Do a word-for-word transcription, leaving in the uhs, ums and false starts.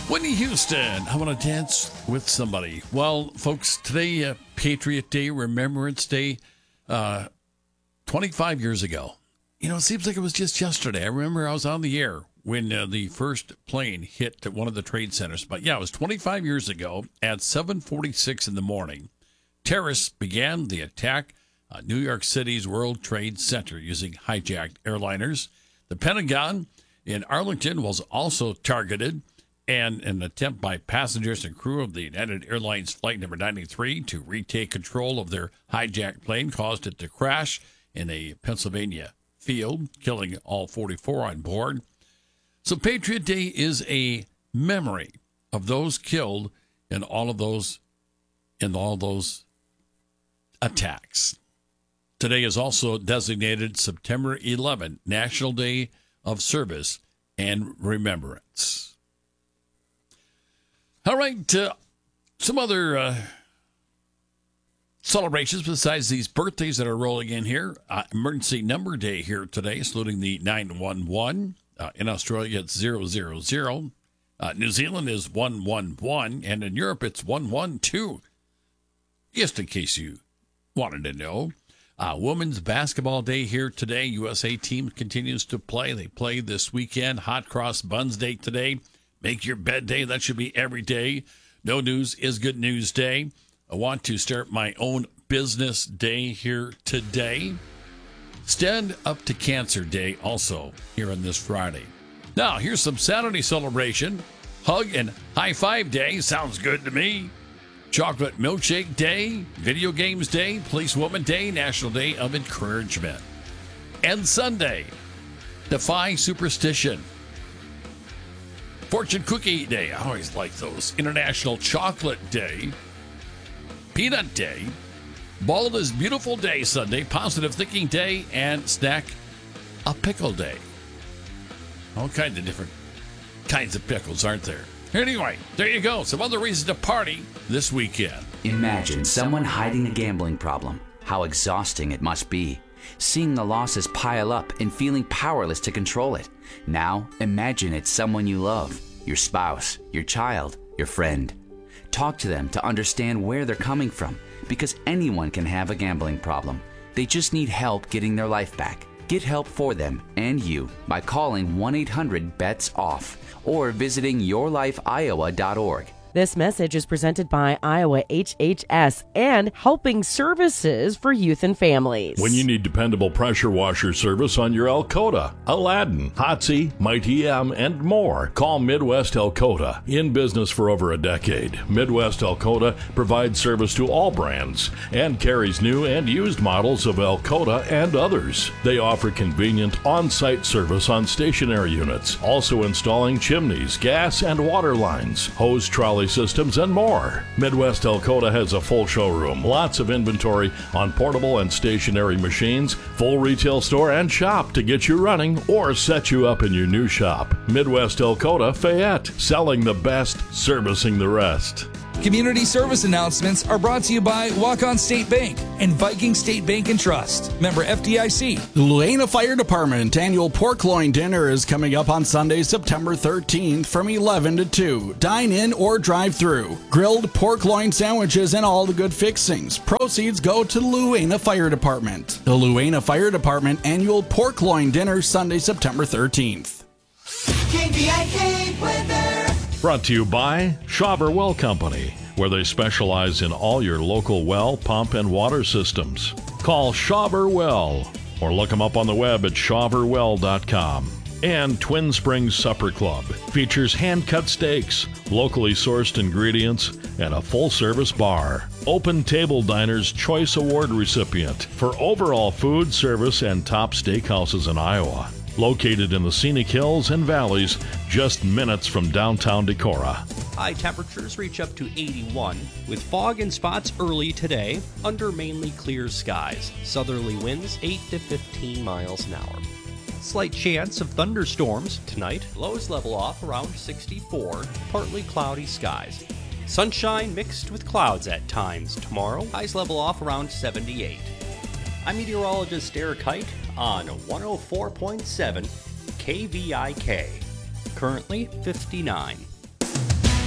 Whitney Houston, I want to dance with somebody. Well, folks, today, uh, Patriot Day, Remembrance Day, uh, twenty-five years ago. You know, it seems like it was just yesterday. I remember I was on the air when uh, the first plane hit one of the trade centers. But yeah, it was twenty-five years ago at seven forty-six in the morning. Terrorists began the attack on New York City's World Trade Center using hijacked airliners. The Pentagon in Arlington was also targeted, and an attempt by passengers and crew of the United Airlines Flight Number ninety-three to retake control of their hijacked plane caused it to crash in a Pennsylvania field, killing all forty-four on board. So Patriot Day is a memory of those killed in all of those in all those attacks. Today is also designated September eleventh, National Day of Service and Remembrance. All right, uh, some other uh, celebrations besides these birthdays that are rolling in here. Uh, emergency number day here today, saluting the nine one one. Uh, in Australia, it's zero zero zero. Uh, New Zealand is one one one, and in Europe, it's one one two. Just in case you wanted to know. Uh, Women's Basketball Day here today. U S A team continues to play. They play this weekend. Hot Cross Buns Day today. Make your bed day. That should be every day. No news is good news day. I want to start my own business day here today. Stand Up to Cancer Day also here on this Friday. Now, here's some Saturday celebration. Hug and High Five Day. Sounds good to me. Chocolate Milkshake Day. Video Games Day. Policewoman Day. National Day of Encouragement. And Sunday, Defy Superstition. Fortune Cookie Day. I always like those. International Chocolate Day. Peanut Day. Bald is Beautiful Day Sunday. Positive Thinking Day. And Snack a Pickle Day. All kinds of different kinds of pickles, aren't there? Anyway, there you go. Some other reasons to party this weekend. Imagine someone hiding a gambling problem. How exhausting it must be. Seeing the losses pile up and feeling powerless to control it. Now, imagine it's someone you love, your spouse, your child, your friend. Talk to them to understand where they're coming from, because anyone can have a gambling problem. They just need help getting their life back. Get help for them and you by calling one eight hundred bets off or visiting your life iowa dot org. This message is presented by Iowa H H S and Helping Services for Youth and Families. When you need dependable pressure washer service on your Elkota, Aladdin, Hotsy, Mighty M, and more, call Midwest Elkota. In business for over a decade, Midwest Elkota provides service to all brands and carries new and used models of Elkota and others. They offer convenient on-site service on stationary units, also installing chimneys, gas and water lines, hose trolley systems, and more. Midwest Elkota has a full showroom, lots of inventory on portable and stationary machines, full retail store and shop to get you running or set you up in your new shop. Midwest Elkota, Fayette, selling the best, servicing the rest. Community service announcements are brought to you by Walk-On State Bank and Viking State Bank and Trust. Member F D I C. The Luena Fire Department annual pork loin dinner is coming up on Sunday, September thirteenth from eleven to two. Dine in or drive through. Grilled pork loin sandwiches and all the good fixings. Proceeds go to the Luena Fire Department. The Luena Fire Department annual pork loin dinner Sunday, September thirteenth. K V I K weather. Brought to you by Schauber Well Company, where they specialize in all your local well, pump, and water systems. Call Schauber Well or look them up on the web at schauber well dot com. And Twin Springs Supper Club features hand-cut steaks, locally sourced ingredients, and a full-service bar. Open Table Diner's Choice Award recipient for overall food, service, and top steakhouses in Iowa. Located in the scenic hills and valleys, just minutes from downtown Decorah. High temperatures reach up to eighty-one, with fog in spots early today, under mainly clear skies. Southerly winds eight to fifteen miles an hour. Slight chance of thunderstorms tonight. Lows level off around sixty-four, partly cloudy skies. Sunshine mixed with clouds at times tomorrow. Highs level off around seventy-eight. I'm meteorologist Eric Height on one oh four point seven K V I K. Currently fifty-nine.